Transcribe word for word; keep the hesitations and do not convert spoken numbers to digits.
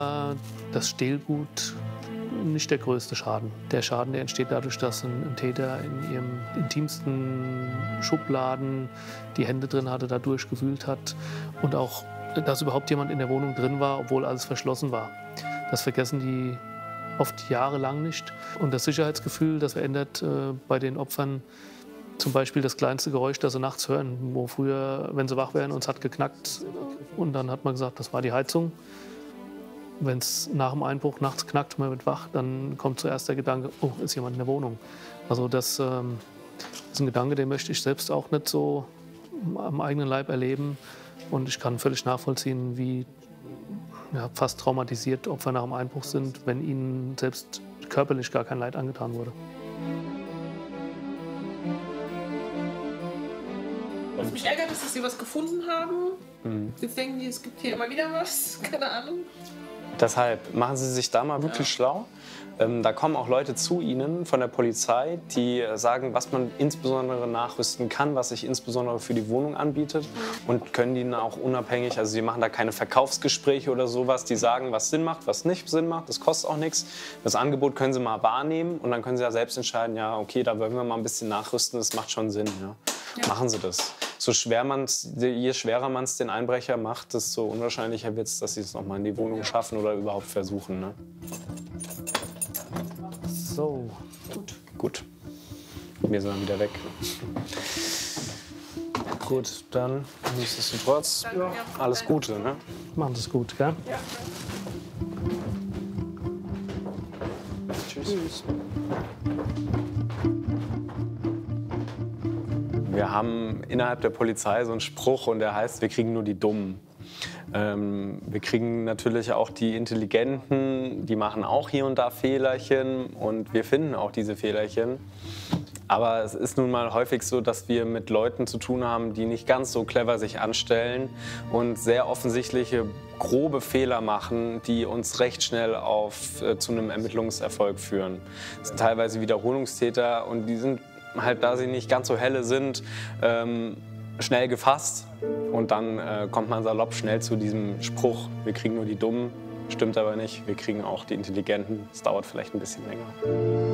Das Stehlgut nicht der größte Schaden. Der Schaden, der entsteht dadurch, dass ein, ein Täter in ihrem intimsten Schubladen die Hände drin hatte, da durchgewühlt hat und auch, dass überhaupt jemand in der Wohnung drin war, obwohl alles verschlossen war. Das vergessen die oft jahrelang nicht. Und das Sicherheitsgefühl, das verändert äh, bei den Opfern zum Beispiel das kleinste Geräusch, das sie nachts hören, wo früher, wenn sie wach wären, uns hat geknackt und dann hat man gesagt, das war die Heizung. Wenn es nach dem Einbruch nachts knackt, man wird wach, dann kommt zuerst der Gedanke, oh, ist jemand in der Wohnung. Also das ähm, ist ein Gedanke, den möchte ich selbst auch nicht so am eigenen Leib erleben. Und ich kann völlig nachvollziehen, wie ja, fast traumatisiert Opfer nach dem Einbruch sind, wenn ihnen selbst körperlich gar kein Leid angetan wurde. Was mich ärgert, ist, dass sie was gefunden haben. Mhm. Jetzt denken die, es gibt hier immer wieder was, keine Ahnung. Deshalb machen Sie sich da mal wirklich ja. schlau. Ähm, da kommen auch Leute zu Ihnen von der Polizei, die sagen, was man insbesondere nachrüsten kann, was sich insbesondere für die Wohnung anbietet und können Ihnen auch unabhängig, also Sie machen da keine Verkaufsgespräche oder sowas, die sagen, was Sinn macht, was nicht Sinn macht, das kostet auch nichts. Das Angebot können Sie mal wahrnehmen und dann können Sie ja selbst entscheiden, ja okay, da wollen wir mal ein bisschen nachrüsten, das macht schon Sinn. Ja. Ja. Machen Sie das. So schwer man's, je schwerer man es den Einbrecher macht, desto unwahrscheinlicher wird es, dass sie es noch mal in die Wohnung schaffen oder überhaupt versuchen. Ne? So. Gut. Gut. Wir sind dann wieder weg. Gut, dann nichtsdestotrotz ja, alles Gute. Ne? Machen Sie es gut, gell? Ja. Tschüss. Tschüss. Wir haben innerhalb der Polizei so einen Spruch und der heißt, wir kriegen nur die Dummen. Ähm, wir kriegen natürlich auch die Intelligenten, die machen auch hier und da Fehlerchen und wir finden auch diese Fehlerchen. Aber es ist nun mal häufig so, dass wir mit Leuten zu tun haben, die nicht ganz so clever sich anstellen und sehr offensichtliche, grobe Fehler machen, die uns recht schnell auf, äh, zu einem Ermittlungserfolg führen. Das sind teilweise Wiederholungstäter und die sind halt, da sie nicht ganz so helle sind, ähm, schnell gefasst. Und dann äh, kommt man salopp schnell zu diesem Spruch, wir kriegen nur die Dummen. Stimmt aber nicht, wir kriegen auch die Intelligenten. Es dauert vielleicht ein bisschen länger.